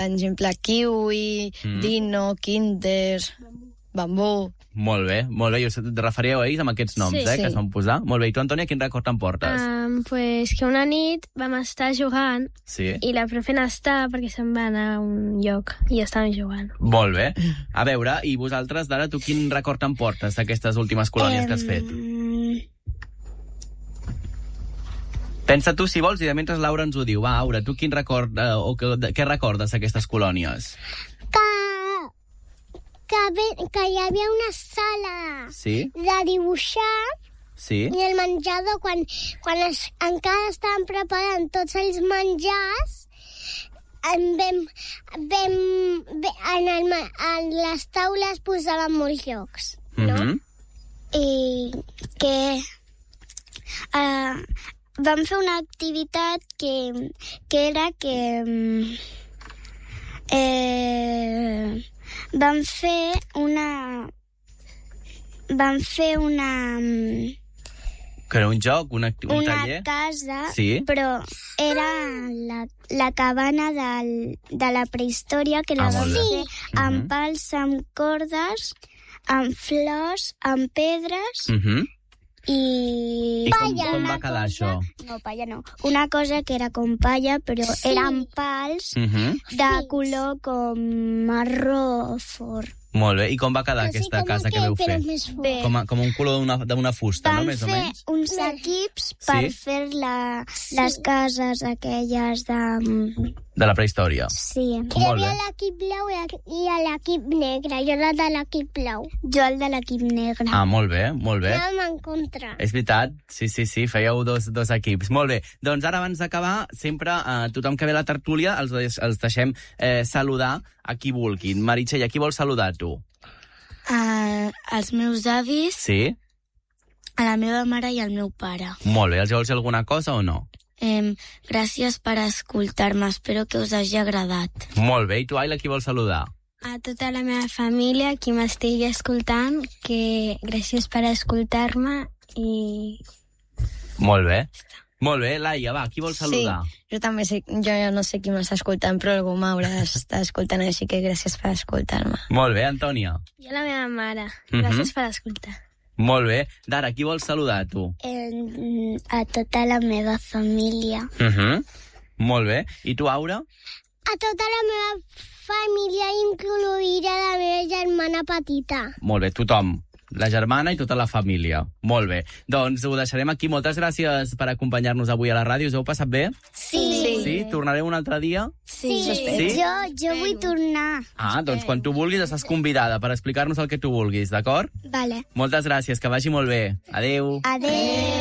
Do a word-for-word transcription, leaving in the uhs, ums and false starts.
Per exemple, kiwi, mm. dino, kinder, bambú... Molt bé, molt bé. I us referíeu a ells amb aquests noms, sí, eh, sí. que es van posar. Molt bé. I tu, Antònia, quin record t'emportes? Um, pues que una nit vam estar jugant Sí. i la profe no està perquè se'n va anar a un lloc i estàvem jugant. Molt bé. A veure, i vosaltres, Dara, tu quin record t'emportes d'aquestes últimes colònies que has fet? Pensa tu, si vols, i de mentre Laura ens ho diu. Va, Aura, tu quin record, eh, o que, de, què recordes d'aquestes colònies? Que, que, ve- que hi havia una sala Sí? de dibuixar Sí? i el menjador, quan, quan es, encara estaven preparant tots els menjars, en vam, vam, ve- en, el, ma- en les taules posaven molts llocs, no? Mhm. I que uh, vam fer una activitat que, que era que mm, eh, vam fer una vam fer una mm, Que era un joc, un, acti- un una taller? casa, Sí. però era la, la cabana del, de la prehistòria, que la Ah, vam molt bé. fer amb Mhm. pals, amb cordes, amb flors, amb pedres, Mhm. i... I com, com va quedar això? No, palla no. Una cosa que era com palla, però sí. eren pals Mhm. de color com marró fort. Molt bé. I com va quedar aquesta casa que veu fer? Bé, Com, a, com un color d'una- d'una fusta, no? vam Més o fer menys? uns equips per Sí? fer la, les cases aquelles de... De la prehistòria. Sí. Hi havia l'equip blau i l'equip negre. Jo era de l'equip blau. Jo el de l'equip negre. Ah, molt bé, molt bé. Anàvem en contra. És veritat, sí, sí, sí, fèieu dos, dos equips. Molt bé, doncs ara abans d'acabar, sempre eh, tothom que ve a la tertúlia els, deix- els deixem eh, saludar a qui vulguin. Meritxell, a qui vols saludar, tu? Uh, als meus avis, Sí? a la meva mare i al meu pare. Molt bé, els vols dir alguna cosa o no? Eh, gràcies per escoltar-me, espero que us hagi agradat. Molt bé, i tu, Aila, qui vols saludar? A tota la meva família, qui m'estigui escoltant, que gràcies per escoltar-me i... Molt bé. Molt bé, Laia, va, qui vols saludar? Sí, jo també sé, jo ja no sé qui m'està escoltant, però algú m'haurà d'estar escoltant, així que gràcies per escoltar-me. Molt bé, Antònia. Jo la meva mare. Mhm. Gràcies per escoltar. Molt bé. Dara, qui vols saludar, tu? Eh, a tota la meva família. Uh -huh. Molt bé. I tu, Aura? A tota la meva família, incloïda la meva germana petita. Molt bé, tothom. La germana i tota la família. Molt bé. Doncs ho deixarem aquí. Moltes gràcies per acompanyar-nos avui a la ràdio. Us heu passat bé? Sí. Sí? Tornareu un altre dia? Sí. Sí? Jo, jo vull tornar. Ah, doncs quan tu vulguis estàs convidada per explicar-nos el que tu vulguis, d'acord? Vale. Moltes gràcies, que vagi molt bé. Adéu. Adéu.